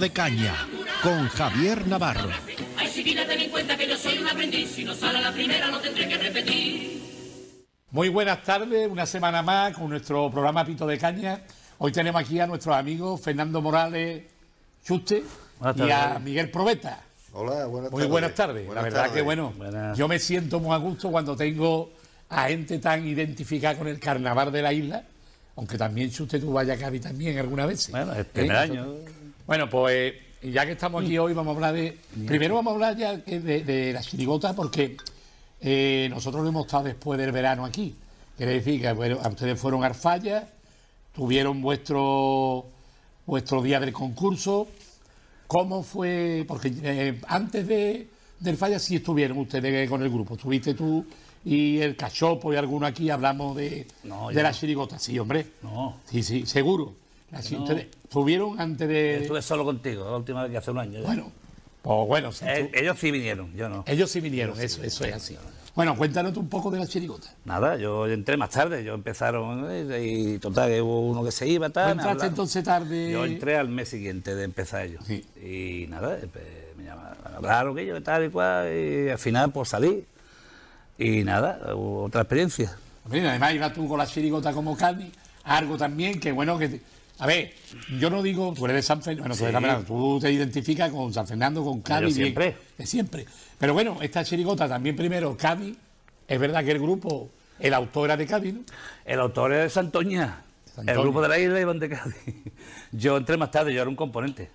de Caña, con Javier Navarro. Ay, chiquilla, ten en cuenta que yo soy un aprendiz. Si no sale a la primera, no tendré que repetir. Muy buenas tardes, una semana más con nuestro programa Pito de Caña. Hoy tenemos aquí a nuestros amigos Fernando Morales Chuste y a Miguel Probeta. Hola, buenas tardes. Muy buenas tardes. La verdad que bueno, yo me siento muy a gusto cuando tengo a gente tan identificada con el carnaval de la isla, aunque también Chuste tú vayas a Cádiz también alguna vez. Bueno, el primer año. Bueno, pues ya que estamos aquí hoy vamos a hablar de... Primero vamos a hablar ya de la chirigota porque nosotros no hemos estado después del verano aquí. Quiere decir que bueno, ustedes fueron a Arfaya, tuvieron vuestro día del concurso. ¿Cómo fue? Porque antes del Falla sí estuvieron ustedes con el grupo. Estuviste tú y el Cachopo y alguno aquí, hablamos de la chirigota. Sí, hombre. No. Sí, seguro. Ustedes estuvieron antes de... Estuve solo contigo, la última vez que hace un año. Bueno, pues bueno. Si ellos sí vinieron, yo no. Ellos sí vinieron, eso es así. Bueno, cuéntanos un poco de la chirigota. Nada, yo entré más tarde, empezaron y total, que hubo uno que se iba, tal. ¿Tú entraste entonces tarde? Yo entré al mes siguiente de empezar ellos. Sí. Y nada, me llamaron, hablaron que yo tal y cual, y al final pues salí. Y nada, hubo otra experiencia. Mira, además ibas tú con la chirigota como Cádiz, algo también que bueno que... A ver, yo no digo, tú eres de San Fernando, bueno, tú te identificas con San Fernando, con Cádiz. Yo siempre. De siempre. Pero bueno, esta chirigota también primero, Cádiz, es verdad que el grupo, el autor era de Cádiz, ¿no? El autor es de Santoña. El grupo de la isla iban de Cádiz. Yo entré más tarde, yo era un componente.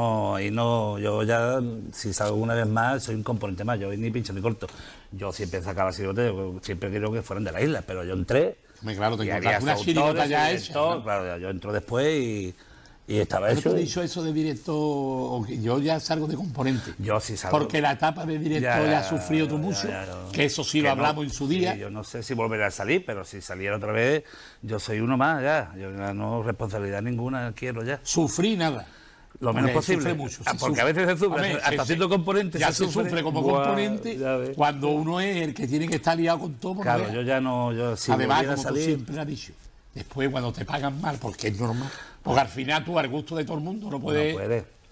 Yo ya, si salgo una vez más, soy un componente más. Yo ni pincho ni corto. Yo siempre sacaba chirigota, yo siempre quiero que fueran de la isla, pero yo entré. Claro, te encontraste una chirigota ya hecha, ¿no? Claro, yo entro después y estaba hecho. Yo he dicho eso de directo, yo ya salgo de componente. Yo sí salgo. Porque la etapa de directo ya ha sufrido tú mucho, que eso sí lo hablamos en su día. Sí, yo no sé si volveré a salir, pero si saliera otra vez, yo soy uno más ya. Yo no responsabilidad ninguna quiero ya. Sufrí nada. Lo menos posible. Mucho, porque a veces se sufre, hasta siendo componente ya se sufre como componente cuando uno es el que tiene que estar liado con todo. Claro, yo ya no... Si además, como salir... tú siempre has dicho, después cuando te pagan mal, porque es normal, porque al final tú al gusto de todo el mundo no puedes... No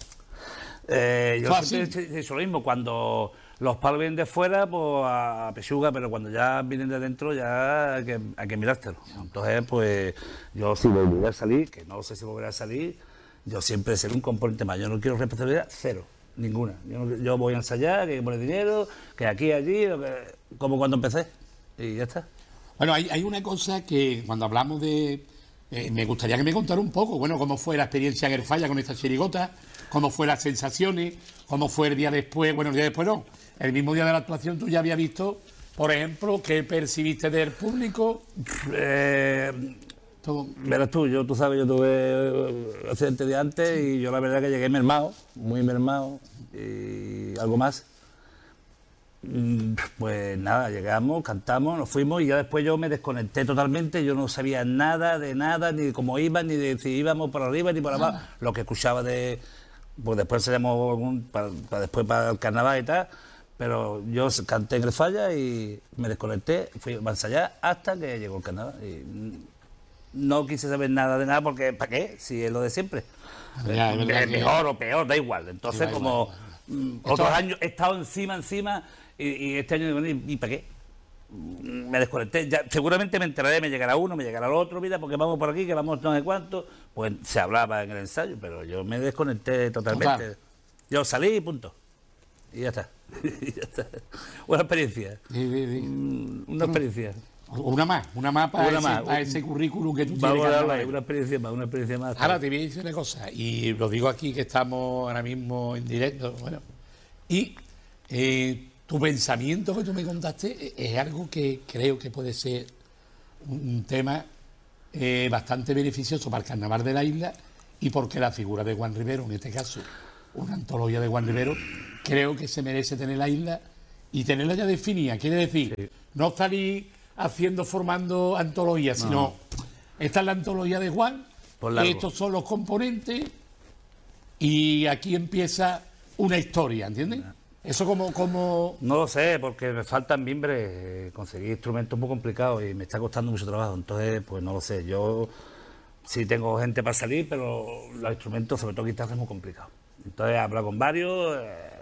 puede. Yo siempre he dicho lo mismo, cuando los palos vienen de fuera, pues a pechuga, pero cuando ya vienen de dentro ya hay que mirártelo. Entonces, pues yo si volveré a salir, que no sé si volveré a salir, yo siempre seré un componente más. Yo no quiero responsabilidad, cero, ninguna. Yo voy a ensayar, que pone dinero, que aquí, allí, como cuando empecé, y ya está. Bueno, hay una cosa que cuando hablamos de... me gustaría que me contara un poco, bueno, cómo fue la experiencia en el Falla con esta chirigota, cómo fue las sensaciones, cómo fue el día después, bueno, el día después no, el mismo día de la actuación tú ya habías visto, por ejemplo, ¿qué percibiste del público? Verás tú sabes, yo tuve accidente de antes y yo la verdad que llegué mermado, muy mermado y algo más. Pues nada, llegamos, cantamos, nos fuimos y ya después yo me desconecté totalmente, yo no sabía nada, ni de cómo iban, ni de si íbamos por arriba ni por abajo, lo que escuchaba pues después ensayamos después para el carnaval y tal, pero yo canté en el Falla y me desconecté, fui a ensayar hasta que llegó el carnaval y no quise saber nada de nada porque ¿para qué? Si es lo de siempre. Mejor o peor, da igual. Entonces, otros años he estado encima y este año digo, ¿y para qué? Me desconecté. Ya, seguramente me enteraré, me llegará uno, me llegará el otro, mira, porque vamos por aquí, que vamos no sé cuánto. Pues se hablaba en el ensayo, pero yo me desconecté totalmente. Total. Yo salí y punto. Y ya está. Buena experiencia. Una experiencia. Una más para ese currículum que tú tienes. Una experiencia más. Ahora te voy a decir una cosa, y lo digo aquí que estamos ahora mismo en directo, bueno, y tu pensamiento que tú me contaste es algo que creo que puede ser un tema bastante beneficioso para el carnaval de la isla y porque la figura de Juan Rivero, en este caso, una antología de Juan Rivero, creo que se merece tener la isla y tenerla ya definida. Quiere decir, no salir formando antologías, sino esta es la antología de Juan, estos son los componentes y aquí empieza una historia, ¿entiendes? Eso como... No lo sé, porque me faltan mimbres, conseguir instrumentos muy complicados y me está costando mucho trabajo, entonces pues no lo sé, yo sí tengo gente para salir, pero los instrumentos, sobre todo guitarra, es muy complicado. Entonces he hablado con varios.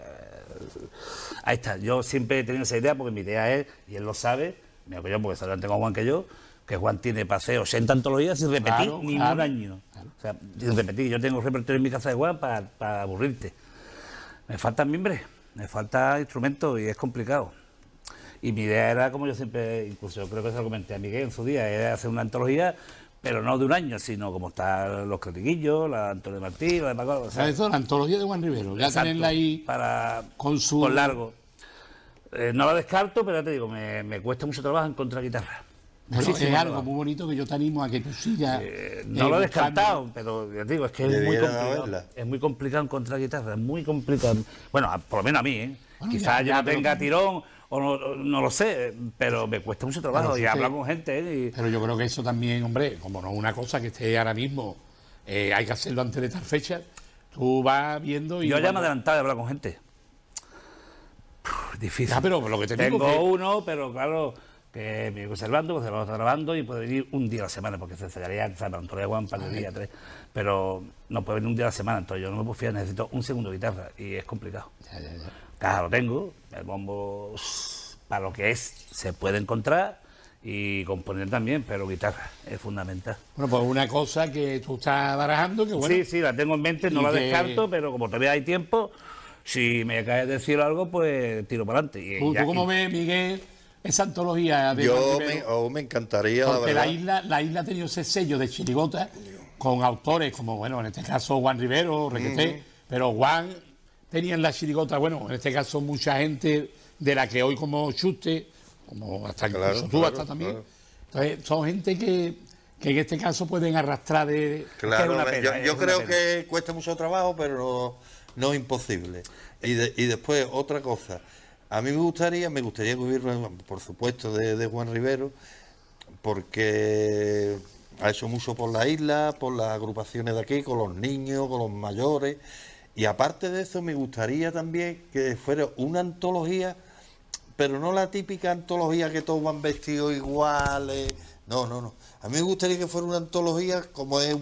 Ahí está. Yo siempre he tenido esa idea porque mi idea es, y él lo sabe, mira que yo, porque sabe tengo a Juan que yo, que Juan tiene paseo 80 antologías sin repetir ningún año. Claro. O sea, sin repetir. Yo tengo repertorio en mi casa de Juan para aburrirte. Me faltan mimbres, me falta instrumentos y es complicado. Y mi idea era, como yo siempre, incluso yo creo que se lo comenté a Miguel en su día, era hacer una antología, pero no de un año, sino como están los Critiquillos, la Antonio Martí, la de Paco. O sea, eso, la antología de Juan Rivero, ya tenerla ahí con largo. No la descarto, pero ya te digo, me cuesta mucho trabajo encontrar guitarra. Pero es algo muy bonito que yo te animo a que tú sigas. No lo he descartado, pero ya te digo, es que es muy complicado. Es muy complicado encontrar guitarra, es muy complicado. Bueno, por lo menos a mí, ¿eh? Bueno, quizás yo no tenga tirón o no lo sé, pero me cuesta mucho trabajo y hablar con gente. ¿eh? Pero yo creo que eso también, hombre, como no es una cosa que esté ahora mismo, hay que hacerlo antes de tal fecha, tú vas viendo y... Yo ya me he adelantado de hablar con gente. Difícil. Ya, pero lo que te tengo digo uno, pero claro, que me voy observando, pues se lo está grabando y puede venir un día a la semana, porque se ensayaría, ¿sabes? Antonio Juan, un par de días, 3, pero no puede venir un día a la semana, entonces yo no me puedo fiar, necesito un segundo de guitarra y es complicado. Ya. Caja lo tengo, el bombo para lo que es se puede encontrar y componer también, pero guitarra es fundamental. Bueno, pues una cosa que tú estás barajando, que bueno... Sí, la tengo en mente, no la descarto, pero como todavía hay tiempo, si me cae del cielo algo, pues tiro para adelante. ¿Tú cómo ves, Miguel, esa antología de me encantaría, porque la verdad. La isla ha tenido ese sello de chirigota con autores como, bueno, en este caso Juan Rivero, Requeté, pero Juan tenía en la chirigota, bueno, en este caso mucha gente de la que hoy como Chuste, como hasta incluso tú hasta también. Claro. Entonces, son gente que en este caso pueden arrastrar de... Claro, yo creo que cuesta mucho trabajo, pero no es imposible. Y después, otra cosa. A mí me gustaría que hubiera, por supuesto, de Juan Rivero, porque ha hecho mucho por la isla, por las agrupaciones de aquí, con los niños, con los mayores. Y aparte de eso, me gustaría también que fuera una antología, pero no la típica antología que todos van vestidos iguales. No. A mí me gustaría que fuera una antología como es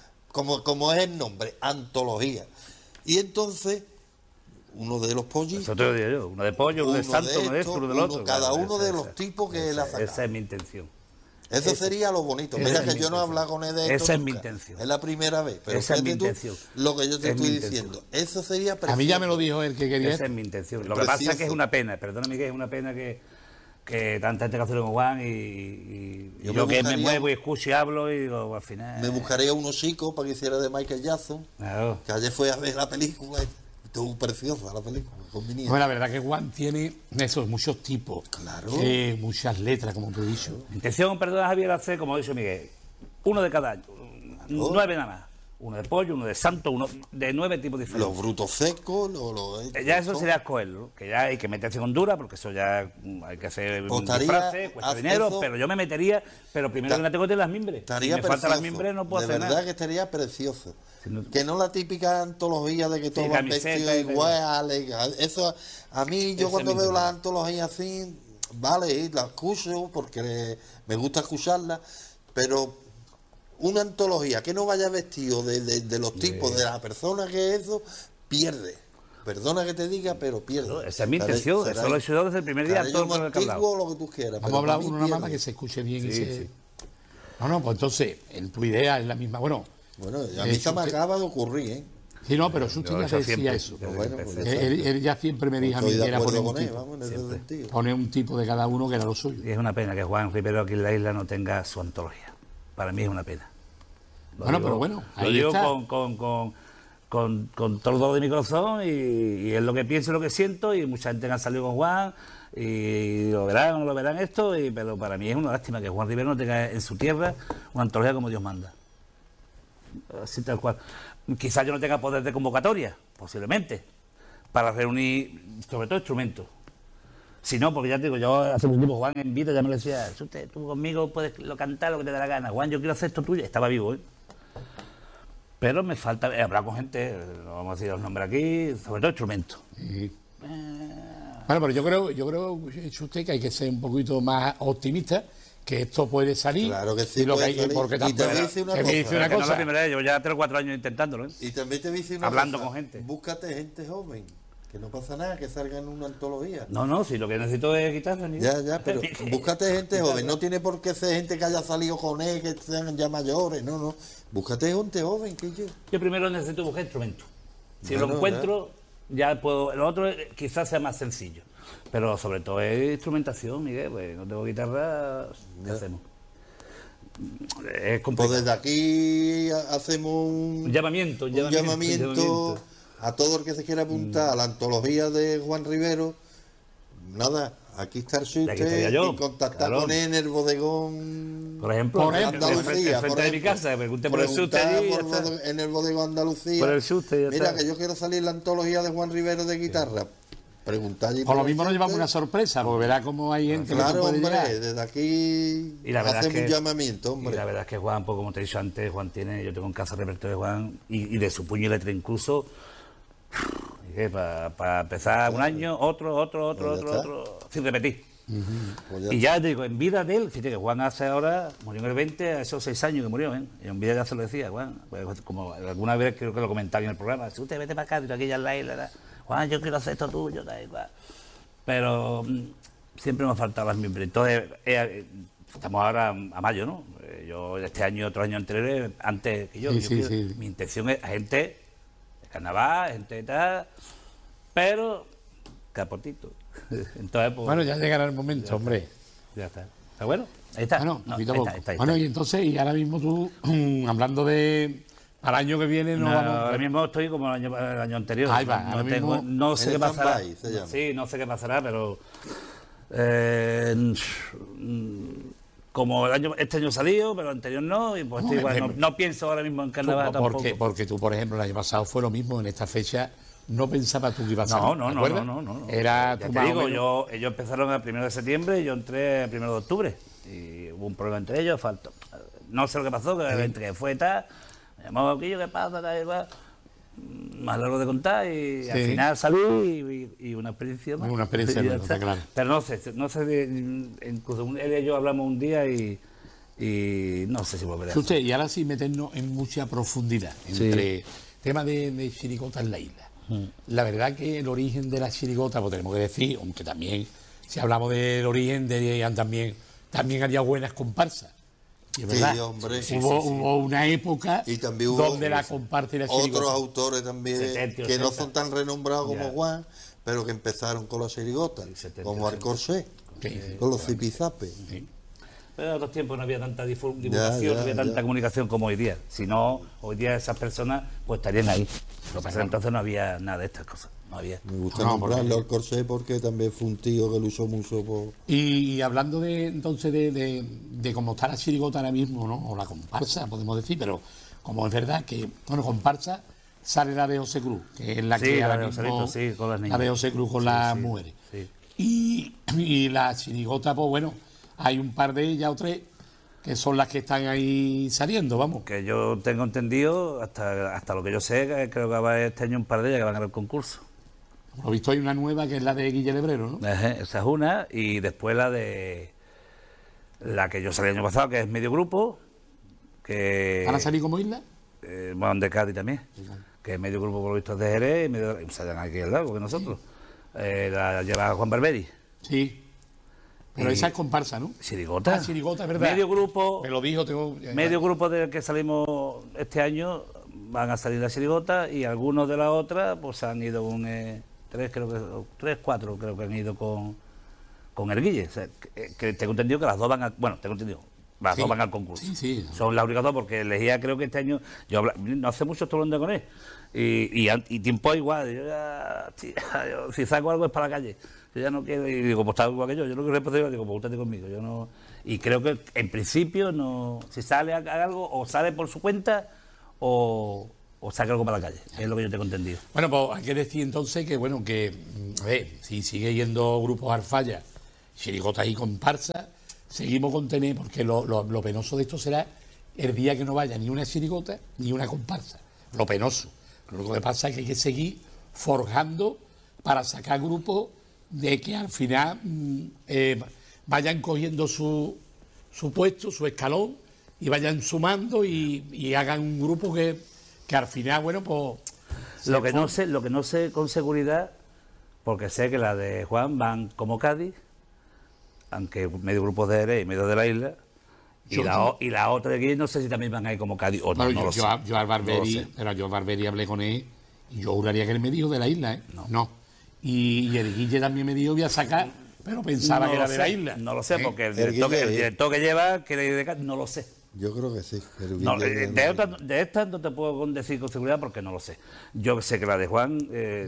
el nombre, antología. Y entonces, uno de los pollitos. Eso te lo digo yo, uno de pollo, uno de santo, uno de esto, uno del otro. Cada uno de los tipos que él ha sacado. Esa es mi intención. Eso sería lo bonito. Mira que yo no he hablado con él de esto. Esa es nunca. mi intención. Es la primera vez. Pero esa es mi intención. Lo que yo te estoy diciendo. Eso sería precioso. A mí ya me lo dijo el que quería. Esa es mi intención. Lo que pasa es que es una pena, perdóname, que es una pena que tanta gente que hace con Juan y yo que me muevo y escucho y hablo y digo, al final... Me buscaría unos chicos para que hiciera de Michael Jackson. Claro. Que ayer fue a ver la película. Estuvo preciosa la película. Con mi nieta. Bueno, la verdad que Juan tiene esos muchos tipos. Claro. Muchas letras, como tú has dicho. Mi intención, perdona Javier, hacer, como ha dicho Miguel, uno de cada año. 9 nada más. Uno de pollo, uno de santo, uno de 9 tipos diferentes. Los brutos secos, ya eso sería escogerlo, que ya hay que meterse con Honduras, porque eso ya hay que hacer disfraces, cuesta dinero, pero yo me metería, pero primero que la tengo que tener las mimbres. Estaría si me faltan las mimbres no puedo hacer nada. De verdad que estaría precioso. Que no la típica antología de que todos van vestidos iguales. Eso, a mí, yo cuando veo las antologías así, vale, la escucho porque me gusta escucharla, pero una antología que no vaya vestido de los tipos de la persona que es eso, pierde. Perdona que te diga, pero pierde. No, esa es mi intención, eso lo he hecho yo desde el primer día. Todo con el que lo que tú quieras. Vamos a hablar uno nada más para que se escuche bien. Sí. No, pues entonces, tu idea es la misma. Bueno, a mí se me acaba de ocurrir, ¿eh? Sí, no, pero Chuste ya decía eso. Él ya siempre me dijo a mí que era poner un tipo. Poner un tipo de cada uno que era lo suyo. Y es una pena que Juan Rivero aquí en la isla no tenga su antología. Para mí es una pena. Pero bueno, ahí lo digo está. Con todo de mi corazón y es lo que pienso y lo que siento, y mucha gente que ha salido con Juan y lo verán o no lo verán esto, pero para mí es una lástima que Juan Rivero no tenga en su tierra una antología como Dios manda. Así tal cual. Quizás yo no tenga poder de convocatoria, posiblemente, para reunir sobre todo instrumentos. Si no, porque ya te digo, yo hace un tiempo Juan en vida ya me lo decía, tú conmigo puedes cantar lo que te dé la gana. Juan, yo quiero hacer esto tuyo. Estaba vivo, ¿eh? Pero me falta hablar con gente, no vamos a decir los nombres aquí, sobre todo instrumentos. Sí. Bueno, pero yo creo, Chuste, que hay que ser un poquito más optimista, que esto puede salir. Claro que sí y lo que puede hay, salir. porque Y te tampoco, voy a decir una que me cosa. dice una Que no es la cosa. primera vez, yo ya 3 o 4 años intentándolo, ¿eh? Y también te voy a decir una Hablando cosa, con gente. búscate gente joven, que no pasa nada, que salga en una antología. No, si lo que necesito es guitarra. ni- Ya, pero búscate gente joven, no tiene por qué ser gente que haya salido con él, que sean ya mayores, no. Búscate gente joven, que yo. Yo primero necesito buscar instrumentos. Si Bueno, lo encuentro, ya puedo. Lo otro quizás sea más sencillo. Pero sobre todo es instrumentación, Miguel. Pues no tengo guitarra, ¿qué hacemos? Es Pues complicado. desde aquí hacemos Un llamamiento, un llamamiento a todo el que se quiera apuntar a la antología de Juan Rivero. Nada, aquí está el Y aquí estaría usted yo, y contactar claro. con él en el bodegón. Por ejemplo, Por en ejemplo, frente por de mi ejemplo. casa, pregunte por el suste Preguntar y ya por está. en el bodegón Andalucía. Por el suste y ya Mira, está. que yo quiero salir en la antología de Juan Rivero de guitarra. Preguntar allí. Por lo el mismo nos suste. llevamos una sorpresa, porque verá cómo hay gente que Claro, no puede hombre, llegar. desde aquí Y la verdad hacemos es que- un llamamiento, Y hombre. la verdad es que Juan, pues como te he dicho antes, Juan tiene, yo tengo en casa el repertorio de Juan y de su puño y letra incluso. Para empezar un año, otro, Pues ya está. sin repetir. Pues ya Y ya te digo, en vida de él, fíjate que Juan hace ahora, murió en el 20, a esos 6 años que murió, ¿eh? Y en vida ya se lo decía, Juan, pues, como alguna vez creo que lo comentaba en el programa, si usted vete para acá, aquí ya en la isla, Juan, yo quiero hacer esto tuyo, tal y cual. Pero siempre me han faltado las miembros. Entonces, estamos ahora a mayo, ¿no? Yo este año y otro año anterior, antes que yo. Sí, yo sí, quiero- sí. Mi intención es a gente de carnaval, gente de tal, pero capotito. Entonces, pues, Bueno, ya llegará el momento, hombre. ya está. ¿Está bueno? Ahí está. Bueno, No, poquito a ahí poco. está, ahí está, ahí Bueno, está. y entonces, y ahora mismo tú, hablando de. Al año que viene no, No, vamos. ahora mismo estoy como el año anterior. Ahí va, no, ahora mismo no sé en qué pasará. stand-by se llama. Sí, no sé qué pasará, pero como este año salió, pero el anterior no, y pues estoy igual, no pienso ahora mismo en carnaval tampoco. Porque tú, por ejemplo, el año pasado fue lo mismo, en esta fecha no pensabas tú que ibas a No, salir, ¿te acuerdas? no. Era Ya tú te más o digo, menos- ellos empezaron el 1 de septiembre y yo entré el 1 de octubre. Y hubo un problema entre ellos, faltó. No sé lo que pasó, que entre que fue tal, me llamó Boquillo, ¿qué pasa? Tal, igual. Más largo de contar y al Sí. final salí y una experiencia más. Una experiencia Y ya más, está está. claro. Pero no sé, incluso él y yo hablamos un día y no sé si volveré a Que usted, y ahora sí meternos en mucha profundidad entre tema de chirigota en la isla. La verdad que el origen de la chirigota, pues tenemos que decir, aunque también, si hablamos del origen, también haría buenas comparsas. Y es Sí, verdad, hombre. hubo una época Y también hubo donde la comparsa y la chirigota. otros autores también 70, que no 80. son tan renombrados como Ya. Juan, pero que empezaron con la chirigota, 70, como Alcorsé, Sí, con los zipizapes. sí. Pero en otros tiempos no había tanta divulgación, Ya, no había tanta ya. comunicación como hoy día. Si no, hoy día esas personas pues estarían ahí. Lo que pasa es que entonces no había nada de estas cosas. No había. Me gusta No, nombrarlo Alcorsé porque también fue un tío que lo usó mucho por... Y hablando entonces de cómo está la chirigota ahora mismo, ¿no? O la comparsa, podemos decir, pero como es verdad que, bueno, comparsa sale la de José Cruz, que es la Sí, que la ahora de mismo, Joselito, sí, con las niñas. la de José Cruz con Sí, las sí, mujeres. sí. Y la chirigota, pues bueno, hay un par de ellas o tres que son las que están ahí saliendo, vamos. Que yo tengo entendido, hasta lo que yo sé, que creo que va a haber este año un par de ellas que van a ganar el concurso. Por lo visto hay una nueva que es la de Guille Lebrero, ¿no? Esa es una, y después la que yo salí el año pasado, que es medio grupo, que ¿Van a salir como isla? bueno, de Cádiz también, que es medio grupo por lo visto es de Jerez, y medio, o sea, aquí al lado que nosotros. La lleva Juan Barberi. Sí. Pero Y- esa es comparsa, ¿no? Chirigota. Ah, chirigota, es verdad. Medio grupo. Me lo dijo, Medio grupo del que salimos este año van a salir la chirigota y algunos de la otra pues han ido cuatro creo que han ido con el Guille. O sea, que tengo entendido que las dos van a... Bueno, tengo entendido. Las Sí. dos van al concurso. Sí, sí. Son las únicas dos porque elegía creo que este año... no hace mucho estoy hablando con él. Y tiempo igual. Yo ya, tía, si saco algo es para la calle. Yo ya no quiero... Y digo, pues está igual que yo. Yo no quiero responsabilidad. Digo, pues úntate conmigo. Yo no... Y creo que en principio no... Si sale a algo o sale por su cuenta o saca algo para la calle. Es lo que yo tengo entendido. Bueno, pues hay que decir entonces que, bueno, que, a ver, si sigue yendo grupos Arfalla, chirigotas y comparsa, seguimos con tener, porque lo penoso de esto será el día que no vaya ni una chirigota ni una comparsa. Lo penoso. Lo único que pasa es que hay que seguir forjando para sacar grupos de que al final vayan cogiendo su su puesto, su escalón, y vayan sumando y hagan un grupo que al final, bueno, pues... Lo que no sé con seguridad, porque sé que la de Juan van como Cádiz, aunque medio grupo de Jerez y medio de la isla, y la otra de aquí no sé si también van a ir como Cádiz o no. Bueno, No lo sé. yo al Barberi, No lo sé. pero yo al Barberi hablé con él y yo juraría que él me dijo de la isla, ¿eh? No. Y el Guille también me dijo voy a sacar, pero pensaba No que era lo de sé, la isla. No lo sé, ¿Eh? porque el El director que lleva quiere ir de Cádiz, no lo sé. Yo creo que sí. No, de estas no te puedo decir con seguridad porque no lo sé. Yo sé que la de Juan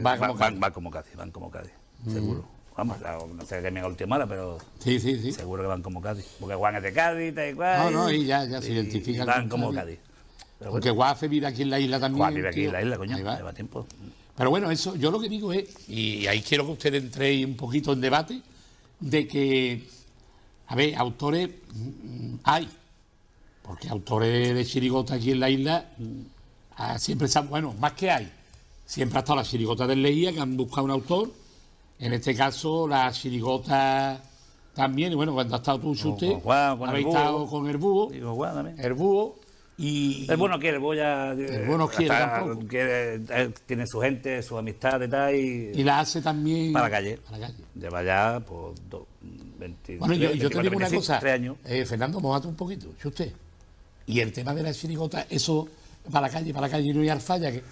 va como Cádiz, seguro. Vamos, no sé qué me haga última hora, pero Sí. seguro que van como Cádiz. Porque Juan es de Cádiz, tal y cual. No, y ya se identifica Van con como Cádiz. Cádiz. Pero Porque Guafe vive aquí en la isla también. Juan vive aquí tío. en la isla, coño, Ahí va. lleva tiempo. Pero bueno, eso yo lo que digo es, y ahí quiero que ustedes entréis un poquito en debate, de que, a ver, autores hay, porque autores de chirigota aquí en la isla siempre están, bueno, más que hay, siempre ha estado la chirigota del Leía, que han buscado un autor, en este caso la chirigota también, y bueno, cuando ha estado tú, usted, con Juan, con habéis el búho. estado con el búho, Digo, Juan también. el búho, y... El bueno quiere, el bueno ya. El bueno quiere tampoco. Él tiene su gente, su amistad y tal. y la hace también... Para la calle. Para la calle. Lleva ya, pues, 23, Bueno, yo te 24, digo una 25, cosa, 3 años. Fernando, mojate un poquito, si usted. Y el tema de la chirigota, eso para la calle no hay alfalla, que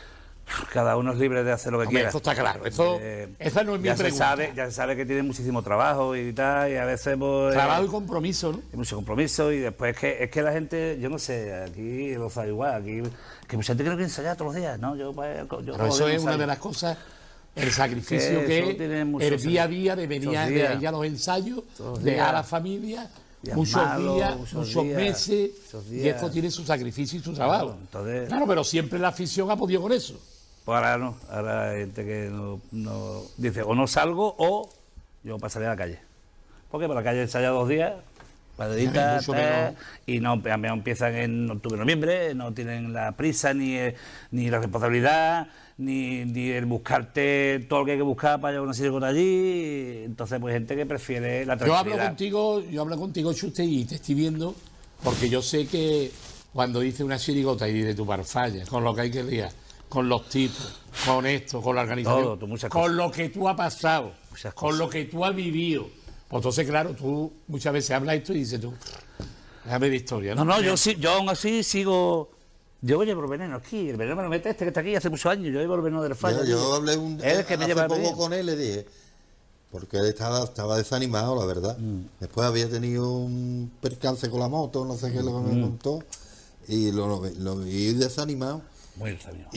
Cada uno es libre de hacer lo que hombre, quiera. esto está claro, esa no es mi ya se pregunta. ya se sabe que tiene muchísimo trabajo y tal, y a veces pues, Trabajo y compromiso, ¿no? hay mucho compromiso, y después es que la gente, yo no sé, aquí lo sabe igual, aquí que mucha gente cree que ensayar todos los días, ¿no? Pero eso es una de las cosas, el sacrificio Que que eso es, tiene mucho el día a día de muchos venir de días. ahí a los ensayos, Todos los dejar a días. la familia, Días muchos malos, días, muchos muchos días, meses, muchos y días. esto tiene su sacrificio y su trabajo. entonces- Claro, pero siempre la afición ha podido con eso. Pues ahora no, ahora hay gente que no dice o no salgo o yo pasaré a la calle. Porque por la calle ensaya 2 días, cuadrita, mucho menos. y no empiezan en octubre, noviembre, no tienen la prisa ni la responsabilidad, ni el buscarte todo lo que hay que buscar para llevar una chirigota allí. Entonces, pues gente que prefiere la tranquilidad. Yo hablo contigo, Chuste, y te estoy viendo, porque yo sé que cuando dice una chirigota y dice tu parfalla, con lo que hay que liar, con los tipos, con esto, con la organización, Todo, muchas con cosas. lo que tú has pasado, Muchas con cosas. lo que tú has vivido. Pues entonces, claro, tú muchas veces hablas esto y dices tú, déjame de historia, ¿no? No, yo aún así sigo. Yo llevo el veneno aquí, el veneno me lo mete este que está aquí hace muchos años, yo llevo el veneno del fallo. Yo hablé Él es el que me hace lleva el poco veneno. con él, le dije, porque él estaba desanimado, la verdad. Después había tenido un percance con la moto, no sé qué es lo que me contó, y lo vi desanimado. Muy desanimado.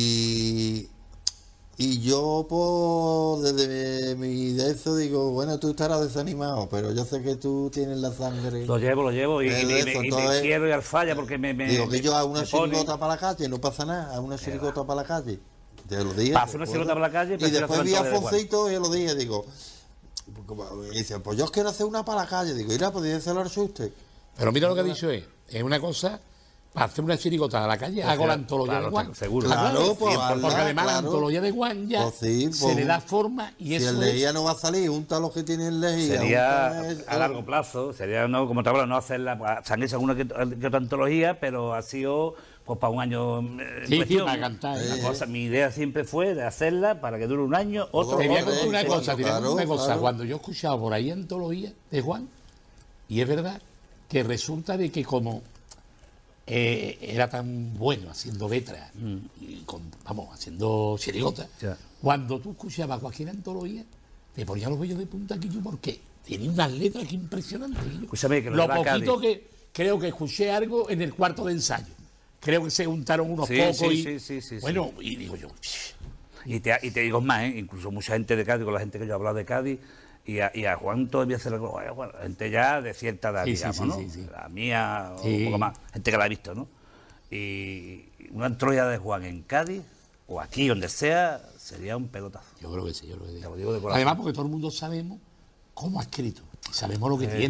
Y yo, pues, desde mi de eso digo, bueno, tú estarás desanimado, pero yo sé que tú tienes la sangre. Lo llevo y Eso, me entonces, quiero ir al falla porque me Digo que yo hago una me pone- chirigota para la calle, no pasa nada, hago una chirigota para la calle. Te lo dije. Para hacer una chirigota para la calle, Y prefiero después hacer vi a el de Juan. Foncito y lo dije, digo, y dice, pues yo quiero hacer una para la calle. Digo, mira, podría hacerlo al usted. Pero mira lo que ha dicho es una cosa, para hacer una chirigota a la calle, hago la antología claro, de Juan. seguro. Claro, pues, porque hazla, además la claro. antología de Juan ya Pues sí, se pues, le da forma y Si eso el es... Leía no va a salir, unta los que tienen Leía. Sería unta a largo plazo, sería no como te hablo, no hacerla, pues, se han hecho alguna que otra antología, pero ha sido pues para un año Sí, cuestión. para cantar. Una cosa, mi idea siempre fue de hacerla para que dure un año, otro. Te voy a Joder, contar una claro, cosa, te voy a contar una cosa. claro. Cuando yo he escuchado por ahí antología de Juan, y es verdad que resulta de que como era tan bueno haciendo letras y haciendo chirigota, Ya. cuando tú escuchabas cualquier antología, te ponías los vellos de punta aquí, porque tenía unas letras que impresionantes. Escúchame, que lo Lo de la poquito Cádiz. que creo que escuché algo en el cuarto de ensayo. Creo que se juntaron unos Sí, pocos sí, y sí. bueno, y digo yo, Y te digo más, incluso mucha gente de Cádiz, con la gente que yo he hablado de Cádiz, y a Juan todavía se le bueno, gente ya de cierta edad, Sí, digamos, sí, ¿no? sí, sí. La mía, o Sí. un poco más, gente que la ha visto, ¿no? Y una antología de Juan en Cádiz, o aquí, donde sea, sería un pelotazo. yo creo que sí, yo creo que sí. Te lo digo de corazón. Además, porque todo el mundo sabemos cómo ha escrito, y sabemos lo que tiene.